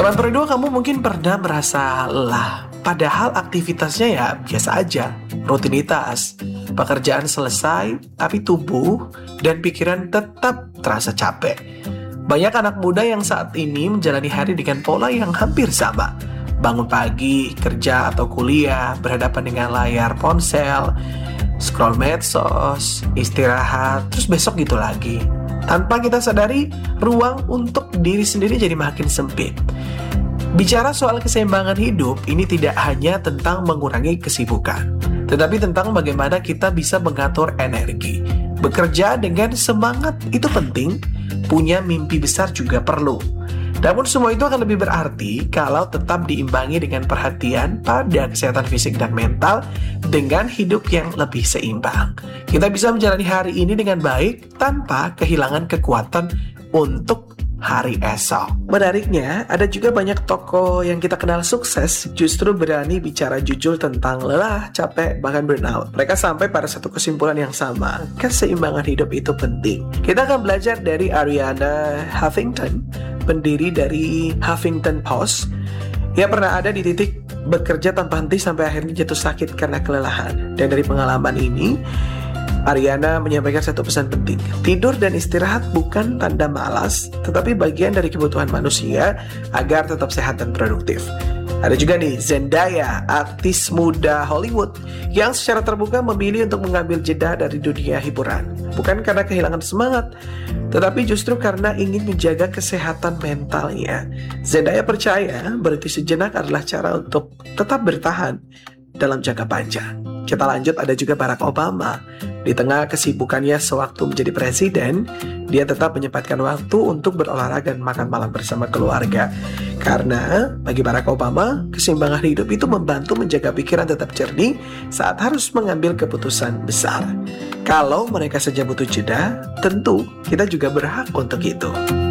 Teman berdua, kamu mungkin pernah merasa lelah, padahal aktivitasnya ya biasa aja, rutinitas. Pekerjaan selesai, tapi tubuh dan pikiran tetap terasa capek. Banyak anak muda yang saat ini menjalani hari dengan pola yang hampir sama. Bangun pagi, kerja atau kuliah, berhadapan dengan layar ponsel, scroll medsos, istirahat, terus besok gitu lagi. Tanpa kita sadari, ruang untuk diri sendiri jadi makin sempit. Bicara soal keseimbangan hidup, ini tidak hanya tentang mengurangi kesibukan, tetapi tentang bagaimana kita bisa mengatur energi. Bekerja dengan semangat itu penting, punya mimpi besar juga perlu. Namun semua itu akan lebih berarti kalau tetap diimbangi dengan perhatian pada kesehatan fisik dan mental dengan hidup yang lebih seimbang. Kita bisa menjalani hari ini dengan baik tanpa kehilangan kekuatan untuk hari esok. Menariknya, ada juga banyak tokoh yang kita kenal sukses justru berani bicara jujur tentang lelah, capek, bahkan burnout. Mereka sampai pada satu kesimpulan yang sama, keseimbangan hidup itu penting. Kita akan belajar dari Arianna Huffington, pendiri dari Huffington Post. Ia pernah ada di titik bekerja tanpa henti sampai akhirnya jatuh sakit karena kelelahan. Dan dari pengalaman ini, Arianna menyampaikan satu pesan penting. Tidur dan istirahat bukan tanda malas, tetapi bagian dari kebutuhan manusia agar tetap sehat dan produktif. Ada juga nih Zendaya, artis muda Hollywood yang secara terbuka memilih untuk mengambil jeda dari dunia hiburan. Bukan karena kehilangan semangat, tetapi justru karena ingin menjaga kesehatan mentalnya. Zendaya percaya berhenti sejenak adalah cara untuk tetap bertahan dalam jangka panjang. Kita lanjut, ada juga Barack Obama. Di tengah kesibukannya sewaktu menjadi presiden, dia tetap menyempatkan waktu untuk berolahraga dan makan malam bersama keluarga. Karena bagi Barack Obama, keseimbangan hidup itu membantu menjaga pikiran tetap jernih saat harus mengambil keputusan besar. Kalau mereka saja butuh jeda, tentu kita juga berhak untuk itu.